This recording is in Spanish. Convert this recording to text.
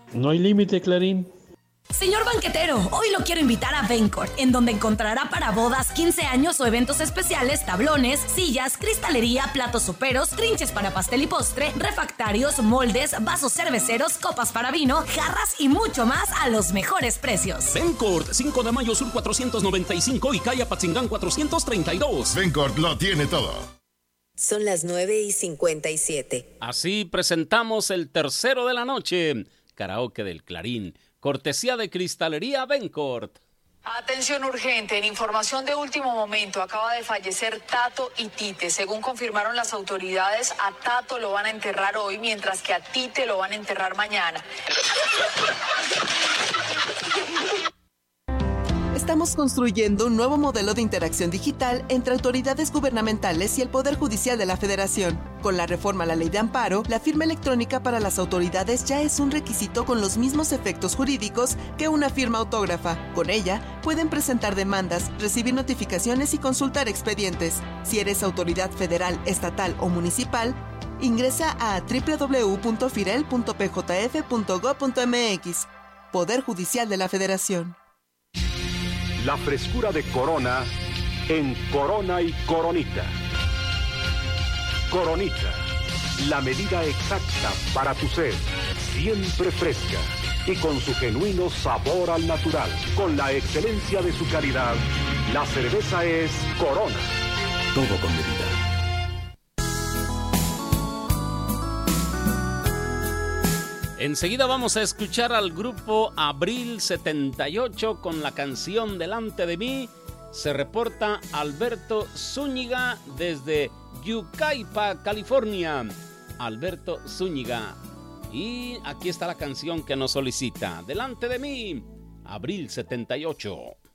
No hay límite, Clarín. Señor banquetero, hoy lo quiero invitar a Vencourt, en donde encontrará para bodas, 15 años o eventos especiales, tablones, sillas, cristalería, platos soperos, trinches para pastel y postre, refractarios, moldes, vasos cerveceros, copas para vino, jarras y mucho más a los mejores precios. Vencourt, 5 de mayo sur 495 y calle Apatzingán 432. Vencourt lo tiene todo. Son las 9:57. Así presentamos el tercero de la noche, karaoke del Clarín, cortesía de Cristalería Vencourt. Atención urgente, en información de último momento, acaba de fallecer Tato y Tite. Según confirmaron las autoridades, a Tato lo van a enterrar hoy, mientras que a Tite lo van a enterrar mañana. Estamos construyendo un nuevo modelo de interacción digital entre autoridades gubernamentales y el Poder Judicial de la Federación. Con la reforma a la Ley de Amparo, la firma electrónica para las autoridades ya es un requisito con los mismos efectos jurídicos que una firma autógrafa. Con ella, pueden presentar demandas, recibir notificaciones y consultar expedientes. Si eres autoridad federal, estatal o municipal, ingresa a www.firel.pjf.gov.mx. Poder Judicial de la Federación. La frescura de Corona en Corona y Coronita. Coronita, la medida exacta para tu sed, siempre fresca y con su genuino sabor al natural. Con la excelencia de su calidad, la cerveza es Corona. Todo con medida. Enseguida vamos a escuchar al grupo Abril 78 con la canción Delante de mí. Se reporta Alberto Zúñiga desde Yucaipa, California. Alberto Zúñiga. Y aquí está la canción que nos solicita. Delante de mí, Abril 78.